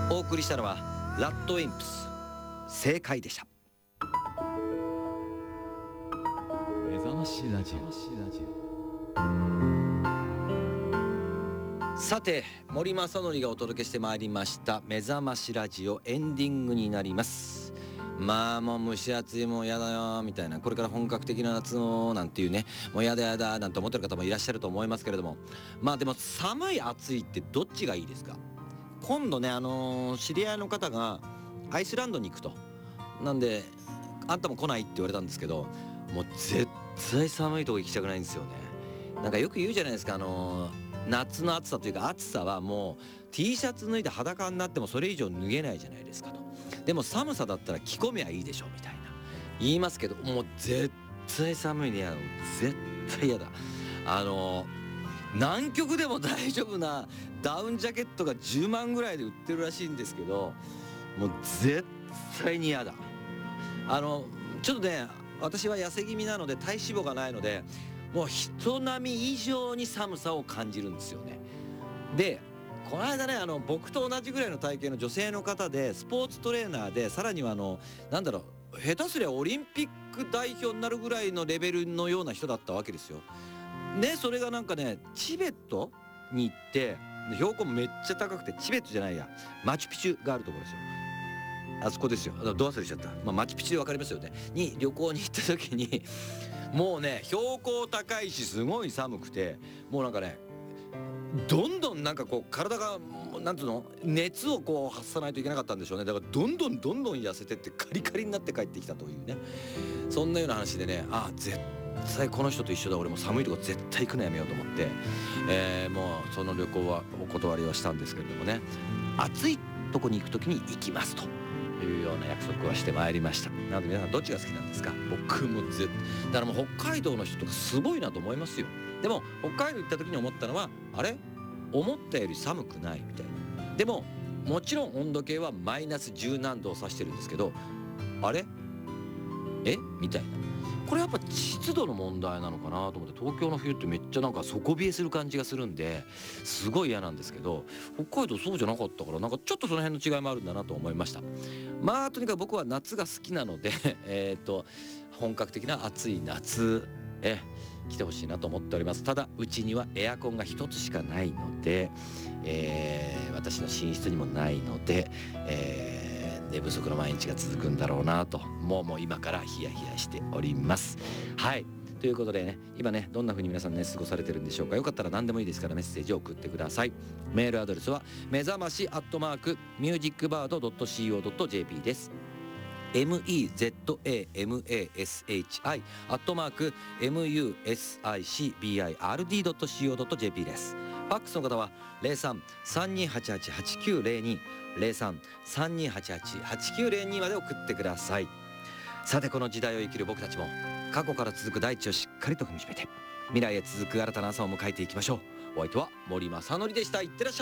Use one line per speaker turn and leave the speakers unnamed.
お送りしたのはラッドウィンプス、正解でした。
目覚ましラジオ。
さて、森正則がお届けしてまいりました目覚ましラジオ、エンディングになります。まあもう蒸し暑い、もうやだよみたいな、これから本格的な夏のなんていうね、もうやだやだなんて思ってる方もいらっしゃると思いますけれども、まあでも寒い暑いってどっちがいいですか？今度ね、知り合いの方がアイスランドに行くと。なんであんたも来ないって言われたんですけど、もう絶対寒いとこ行きたくないんですよね。なんかよく言うじゃないですか、夏の暑さというか、暑さはもう T シャツ脱いで裸になってもそれ以上脱げないじゃないですかと。でも寒さだったら着込めばいいでしょみたいな言いますけど、もう絶対寒いね、絶対嫌だ。南極でも大丈夫なダウンジャケットが10万ぐらいで売ってるらしいんですけど、もう絶対に嫌だ。ちょっとね、私は痩せ気味なので体脂肪がないので、もう人並み以上に寒さを感じるんですよね。でこの間ね、僕と同じぐらいの体型の女性の方で、スポーツトレーナーで、さらにはなんだろう、下手すりゃオリンピック代表になるぐらいのレベルのような人だったわけですよ。ね、それがなんかね、チベットに行って、標高めっちゃ高くて、チベットじゃないや、マチュピチュがあるところですよ。あそこですよ。ど忘れしちゃった。マチュピチュで分かりますよね。に旅行に行った時にもうね、標高高いしすごい寒くて、もうなんかね、どんどんなんかこう体がなんていうの、熱をこう発さないといけなかったんでしょうね。だからどんどん痩せてってカリカリになって帰ってきたというね、そんなような話でね、絶対この人と一緒だ、俺も寒いとこ絶対行くのやめようと思って、もうその旅行はお断りをしたんですけれどもね、暑いとこに行く時に行きますというような約束はしてまいりました。なので皆さんどっちが好きなんですか？僕もだからもう北海道の人とかすごいなと思いますよ。でも北海道行った時に思ったのは、あれ思ったより寒くないみたいな。でももちろん温度計はマイナス10何度を指してるんですけど、あれみたいな。これやっぱ湿度の問題なのかなと思って、東京の冬ってめっちゃなんか底冷えする感じがするんで、すごい嫌なんですけど、北海道そうじゃなかったから、なんかちょっとその辺の違いもあるんだなと思いました。まあとにかく僕は夏が好きなので本格的な暑い夏来てほしいなと思っております。ただうちにはエアコンが一つしかないので、私の寝室にもないので、寝不足の毎日が続くんだろうなと、もう今からヒヤヒヤしております。はい、ということでね、今ねどんな風に皆さんね過ごされてるんでしょうか。よかったら何でもいいですからメッセージを送ってください。メールアドレスは目覚まし@musicbird.co.jp です。MEZAMASHI@musicbird.co.jp です。ファックスの方は03-3288-8902 03-3288-8902まで送ってください。さて、この時代を生きる僕たちも過去から続く大地をしっかりと踏みしめて、未来へ続く新たな朝を迎えていきましょう。お相手は森正則でした。いってらっしゃい。